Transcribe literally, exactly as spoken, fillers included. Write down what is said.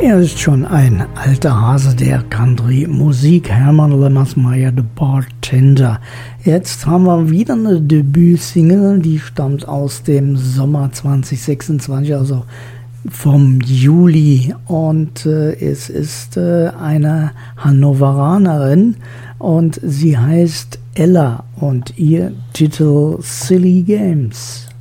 Er ist schon ein alter Hase der Country-Musik, Herman Lemmersmeyer, The Bartender. Jetzt haben wir wieder eine Debütsingle, die stammt aus dem Sommer zwanzig sechsundzwanzig, also vom Juli. Und äh, es ist äh, eine Hannoveranerin und sie heißt Ella und ihr Titel Silly Games.